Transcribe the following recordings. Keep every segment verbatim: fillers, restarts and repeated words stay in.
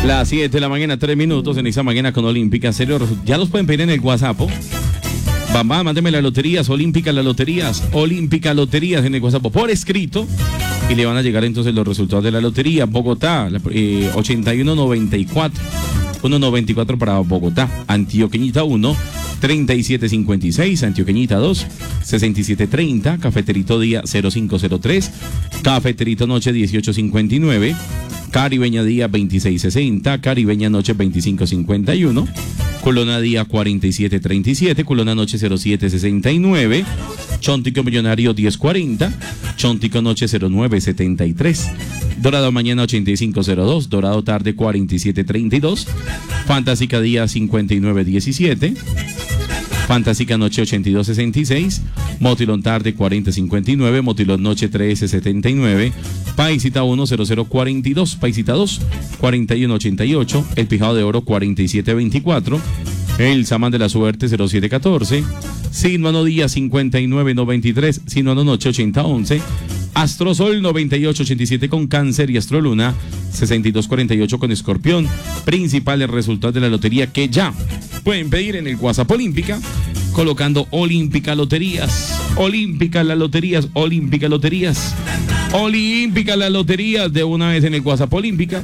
Las siete de la mañana, tres minutos en esa mañana con Olímpica. Serio, ya los pueden pedir en el WhatsApp. Bambam, mándeme las loterías, Olímpica, las loterías, Olímpica, loterías en el WhatsApp por escrito. Y le van a llegar entonces los resultados de la lotería. Bogotá, eh, ochenta y uno noventa y cuatro. uno noventa y cuatro para Bogotá. Antioqueñita uno, treinta y siete cincuenta y seis. Antioqueñita dos, sesenta y siete treinta. Cafeterito Día cero cinco cero tres. Cafeterito Noche dieciocho cincuenta y nueve. Caribeña Día veintiséis sesenta. Caribeña Noche veinticinco cincuenta y uno. Culona Día cuarenta y siete treinta y siete. Culona Noche cero siete sesenta y nueve. Chontico Millonario diez cuarenta. Chontico Noche cero nueve setenta y tres. Dorado Mañana ochenta y cinco cero dos. Dorado Tarde cuarenta y siete treinta y dos. Fantástica Día cincuenta y nueve diecisiete. Fantástica Noche ochenta y dos sesenta y seis. Motilón Tarde cuarenta cincuenta y nueve. Motilón Noche trece setenta y nueve. Paisita uno cero cero cuarenta y dos. Paisita dos cuarenta y uno ochenta y ocho. El Pijado de Oro cuarenta y siete veinticuatro. El Samán de la Suerte cero siete catorce. Sinuano Día cincuenta y nueve noventa y tres. Sinuano Noche ochenta once. Astrosol noventa y ocho ochenta y siete con Cáncer y Astroluna sesenta y dos cuarenta y ocho con Escorpión. Principales resultados de la lotería que ya pueden pedir en el WhatsApp Olímpica colocando Olímpica Loterías. Olímpica las loterías, Olímpica Loterías. Olímpica las loterías de una vez en el WhatsApp Olímpica.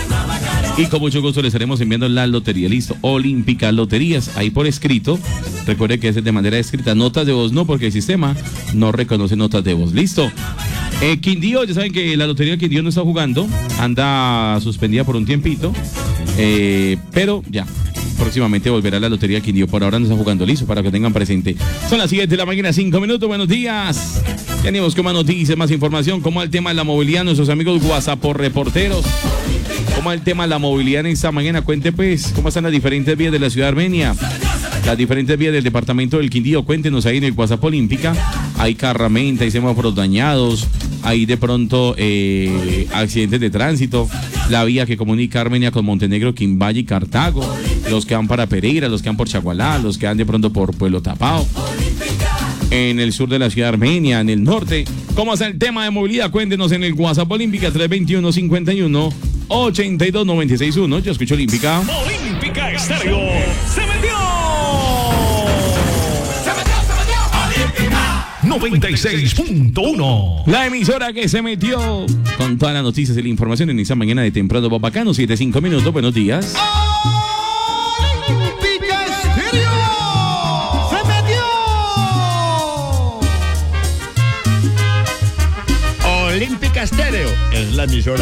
Y con mucho gusto les estaremos enviando la lotería. Listo, Olímpica Loterías, ahí por escrito. Recuerde que es de manera escrita, notas de voz no, porque el sistema no reconoce notas de voz. Listo. Eh, Quindío, ya saben que la lotería de Quindío no está jugando, anda suspendida por un tiempito, eh, pero ya, próximamente volverá la lotería de Quindío. Por ahora no está jugando, listo, para que tengan presente. Son las siete de la mañana, cinco minutos, buenos días. Tenemos con más noticias, más información, como el tema de la movilidad, nuestros amigos WhatsApp reporteros. ¿Cómo el tema de la movilidad en esta mañana? Cuente pues, ¿cómo están las diferentes vías de la ciudad de Armenia? Las diferentes vías del departamento del Quindío, cuéntenos ahí en el WhatsApp Olímpica. Hay carramenta, hay semáforos dañados, hay de pronto eh, accidentes de tránsito, la vía que comunica Armenia con Montenegro, Quimbayi y Cartago, los que van para Pereira, los que van por Chagualá, los que van de pronto por Pueblo Tapao. En el sur de la ciudad de Armenia, en el norte. ¿Cómo está el tema de movilidad? Cuéntenos en el WhatsApp Olímpica tres veintiuno cincuenta y uno ochenta y dos noventa y seis uno. Yo escucho Olímpica. Olímpica Estéreo. ¡Se metió! ¡Se metió, se metió! Olímpica noventa y seis punto uno. La emisora que se metió con todas las noticias y la información en esa mañana de temprano Bacano, siete cinco minutos. Buenos días. Olímpica Estéreo. ¡Se metió! Olímpica Estéreo es la emisora